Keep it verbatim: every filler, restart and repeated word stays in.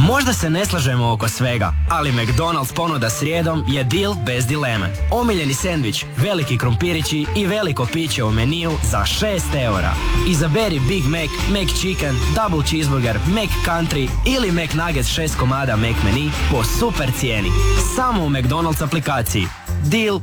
Možda se ne slažemo oko svega, ali McDonald's ponuda srijedom je deal bez dileme. Omiljeni sendvič, veliki krompirići i veliko piće u meniju za šest eura. Izaberi Big Mac, McChicken, Double Cheeseburger, McCountry ili McNuggets šest komada McMenu po super cijeni. Samo u McDonald's aplikaciji. Deal